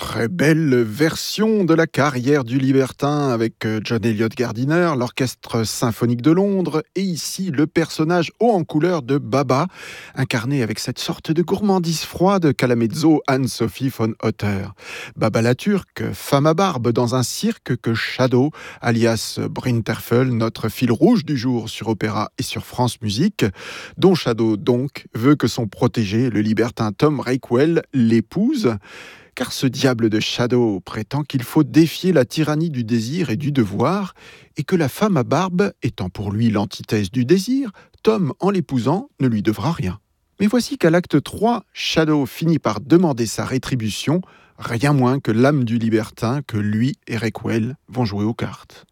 Très belle version de la carrière du libertin avec John Elliott Gardiner, l'Orchestre symphonique de Londres et ici le personnage haut en couleur de Baba, incarné avec cette sorte de gourmandise froide qu'a la mezzo Anne-Sophie von Otter. Baba la Turque, femme à barbe dans un cirque que Shadow, alias Brinterfell, notre fil rouge du jour sur Opéra et sur France Musique, dont Shadow donc veut que son protégé, le libertin Tom Rakewell, l'épouse. Car ce diable de Shadow prétend qu'il faut défier la tyrannie du désir et du devoir, et que la femme à barbe, étant pour lui l'antithèse du désir, Tom, en l'épousant, ne lui devra rien. Mais voici qu'à l'acte 3, Shadow finit par demander sa rétribution, rien moins que l'âme du libertin que lui et Rakewell vont jouer aux cartes.